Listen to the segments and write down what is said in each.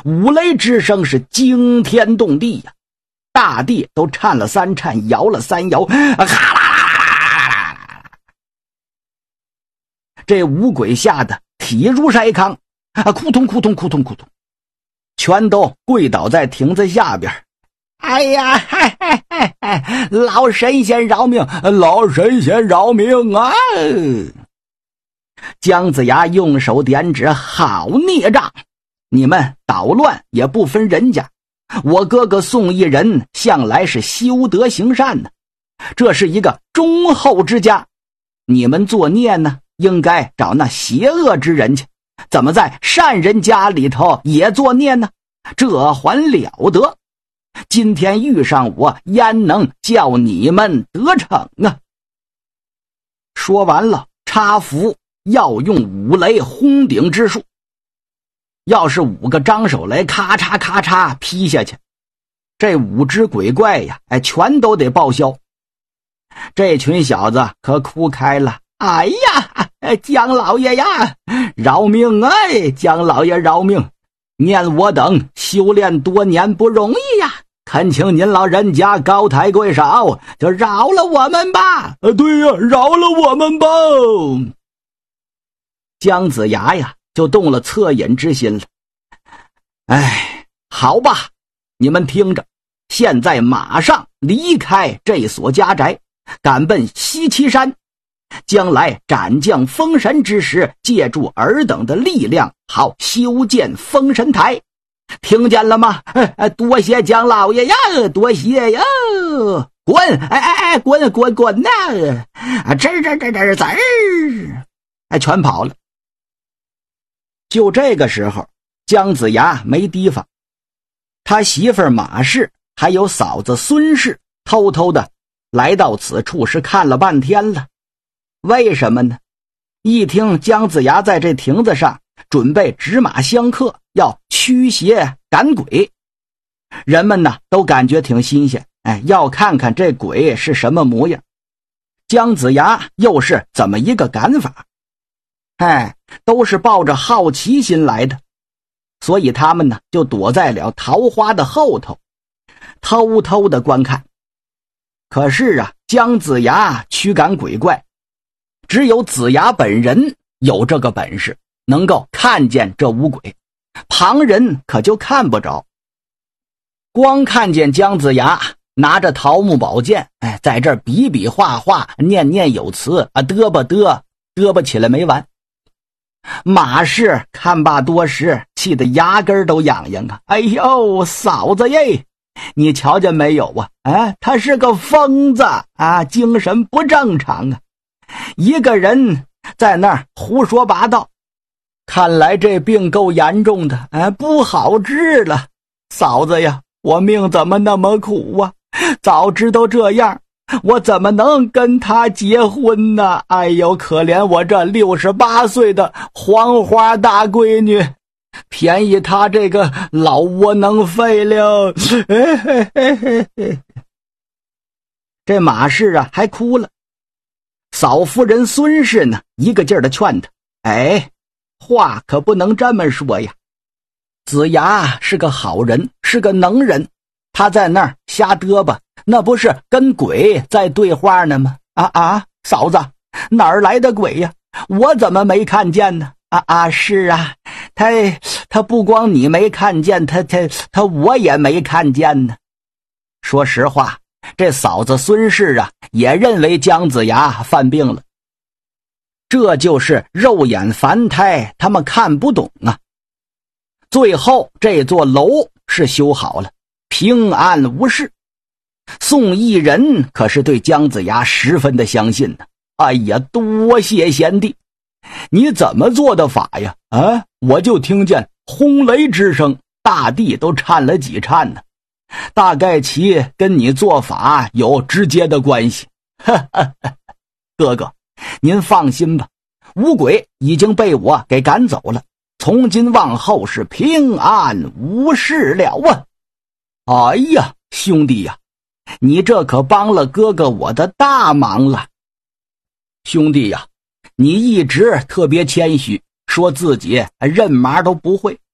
五雷之声是惊天动地呀，大地都颤了3颤，摇了3摇，哈啦！这五鬼吓得体如筛糠，扑通扑通扑通扑通，全都跪倒在亭子下边。哎呀，老神仙饶命，老神仙饶命啊！姜子牙用手点指，好孽障，你们捣乱也不分人家，我哥哥宋一人向来是修德行善的，这是一个忠厚之家，你们作孽呢，应该找那邪恶之人去，怎么在善人家里头也作孽呢？这还了得！今天遇上我，焉能叫你们得逞啊？说完了，插符要用五雷轰顶之术，要是5个张手雷咔嚓咔嚓劈下去，这5只鬼怪呀，全都得报销。这群小子可哭开了，哎呀，姜老爷呀，饶命啊！姜老爷饶命！念我等修炼多年不容易呀，恳请您老人家高抬贵手，就饶了我们吧！对呀，饶了我们吧！姜子牙呀，就动了恻隐之心了。哎，好吧，你们听着，现在马上离开这所家宅，赶奔西岐山，将来斩将封神之时，借助尔等的力量，好修建封神台。听见了吗？多谢姜老爷呀，多谢呀！滚！滚呐！滋儿！全跑了。就这个时候，姜子牙没提防，他媳妇马氏还有嫂子孙氏偷偷的来到此处，是看了半天了。为什么呢？一听姜子牙在这亭子上准备执马相克，要驱邪赶鬼，人们呢都感觉挺新鲜，要看看这鬼是什么模样，姜子牙又是怎么一个赶法，都是抱着好奇心来的，所以他们呢就躲在了桃花的后头，偷偷的观看。可是啊，姜子牙驱赶鬼怪，只有子牙本人有这个本事，能够看见这五鬼，旁人可就看不着。光看见姜子牙拿着桃木宝剑，在这儿比比划划，念念有词，嘚啵起来没完。马氏看罢多时，气得牙根都痒痒啊！哎呦，嫂子耶，你瞧见没有啊？他是个疯子啊，精神不正常啊！一个人在那儿胡说八道，看来这病够严重的，不好治了。嫂子呀，我命怎么那么苦啊？早知道这样，我怎么能跟他结婚呢？哎呦，可怜我这68岁的黄花大闺女，便宜他这个老窝囊废了。这马氏啊还哭了，嫂夫人孙氏呢一个劲儿的劝他，话可不能这么说呀。子牙是个好人，是个能人，他在那儿瞎嘚啵，那不是跟鬼在对话呢吗？嫂子，哪儿来的鬼呀？我怎么没看见呢？是啊，他不光你没看见，他我也没看见呢。说实话，这嫂子孙氏啊也认为姜子牙犯病了，这就是肉眼凡胎，他们看不懂啊。最后这座楼是修好了，平安无事。宋一人可是对姜子牙十分的相信呢。哎呀，多谢贤弟，你怎么做的法呀？我就听见轰雷之声，大地都颤了几颤呢。大概其跟你做法有直接的关系。哥哥，您放心吧，五鬼已经被我给赶走了，从今往后是平安无事了啊！哎呀，兄弟呀，你这可帮了哥哥我的大忙了。兄弟呀，你一直特别谦虚，说自己认麻都不会。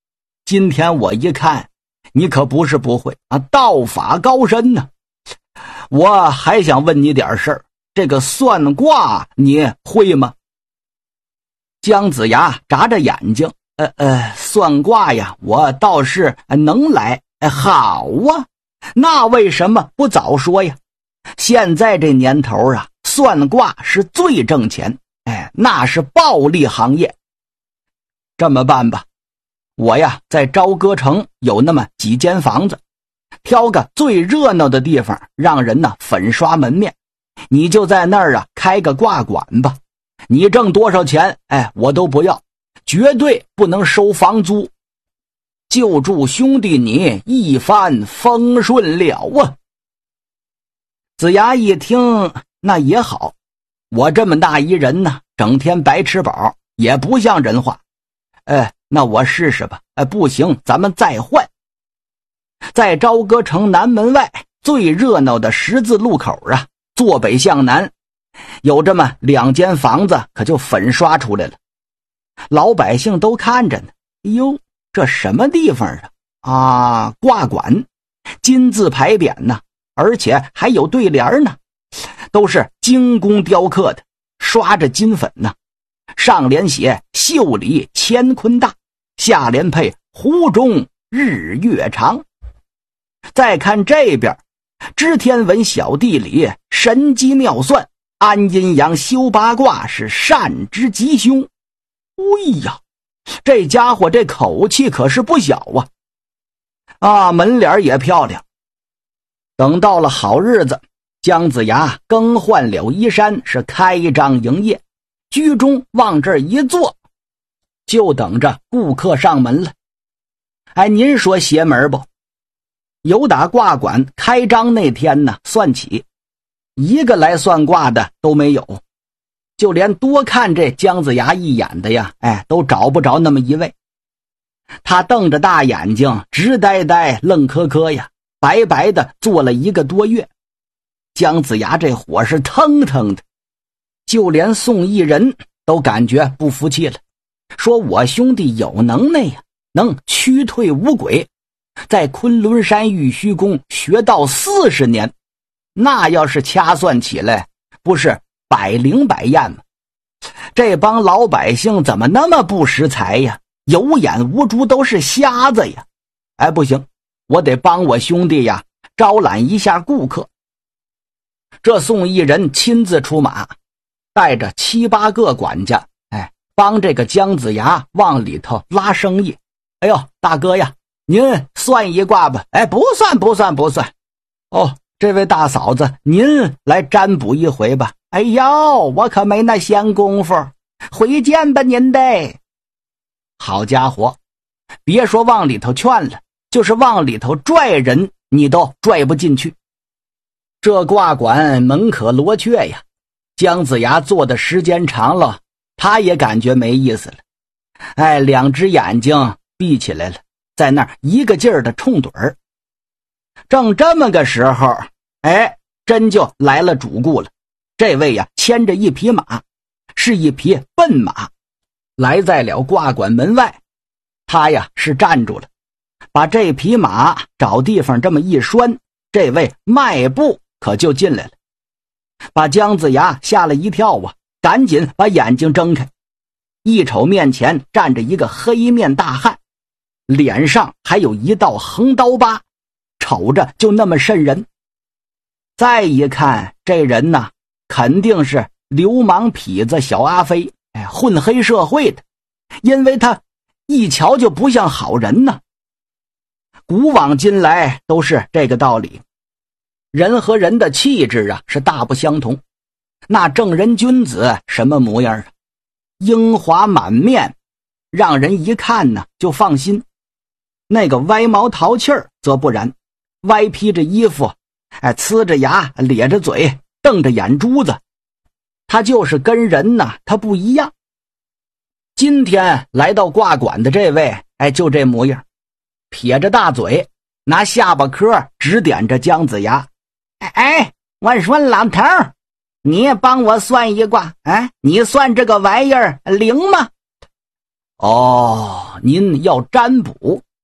今天我一看，你可不是不会啊，道法高深呢。我还想问你点事儿，这个算卦你会吗？姜子牙眨着眼睛，算卦呀，我倒是能来。好啊，那为什么不早说呀？现在这年头啊，算卦是最挣钱，那是暴利行业。这么办吧，我呀在朝歌城有那么几间房子，挑个最热闹的地方，让人呢粉刷门面，你就在那儿啊开个卦馆吧。你挣多少钱，我都不要，绝对不能收房租。就祝兄弟你一帆风顺了啊！子牙一听，那也好，我这么大一人呢，整天白吃饱，也不像人话。那我试试吧。不行，咱们再换。在朝歌城南门外最热闹的十字路口啊，坐北向南，有这么2间房子，可就粉刷出来了。老百姓都看着呢，哟，这什么地方啊？卦馆，金字牌匾呢，而且还有对联呢，都是精工雕刻的，刷着金粉呢。上联写袖里乾坤大，下联配湖中日月长。再看这边，知天文小地理，神机妙算，安阴阳修八卦，是善之吉凶。哎呀，这家伙这口气可是不小啊！门脸也漂亮。等到了好日子，姜子牙更换了衣衫，是开张营业，居中往这儿一坐，就等着顾客上门了。您说邪门不？由打卦馆开张那天呢算起，一个来算卦的都没有，就连多看这姜子牙一眼的呀，都找不着那么一位。他瞪着大眼睛，直呆呆愣磕磕呀，白白的坐了1个多月。姜子牙这火是腾腾的，就连宋义人都感觉不服气了，说我兄弟有能耐呀，能驱退五鬼，在昆仑山玉虚宫学道40年，那要是掐算起来，不是百灵百验吗？这帮老百姓怎么那么不识财呀？有眼无珠，都是瞎子呀！不行，我得帮我兄弟呀招揽一下顾客。这宋义人亲自出马，带着7、8个管家，帮这个姜子牙往里头拉生意。哎呦，大哥呀，您算一卦吧。不算。哦，这位大嫂子，您来占卜一回吧。哎呦，我可没那闲工夫，回见吧您得。好家伙，别说往里头劝了，就是往里头拽人，你都拽不进去。这卦馆门可罗雀呀，姜子牙坐的时间长了，他也感觉没意思了。2只眼睛闭起来了，在那儿一个劲儿的冲盹儿。正这么个时候，真就来了主顾了。这位呀牵着一匹马，是一匹笨马，来在了卦馆门外。他呀是站住了，把这匹马找地方这么一拴，这位迈步可就进来了，把姜子牙吓了一跳啊，赶紧把眼睛睁开，一瞅面前站着一个黑面大汉，脸上还有一道横刀疤，瞅着就那么瘆人。再一看，这人呢肯定是流氓痞子小阿飞，混黑社会的，因为他一瞧就不像好人呢。古往今来都是这个道理，人和人的气质啊是大不相同。那正人君子什么模样啊？英华满面，让人一看呢就放心。那个歪毛淘气儿则不然，歪披着衣服，呲着牙，咧着嘴，瞪着眼珠子，他就是跟人呢他不一样。今天来到卦馆的这位，就这模样，撇着大嘴，拿下巴颏指点着姜子牙。我说老头儿，你也帮我算一卦，你算这个玩意儿灵吗？哦，您要占卜，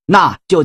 那就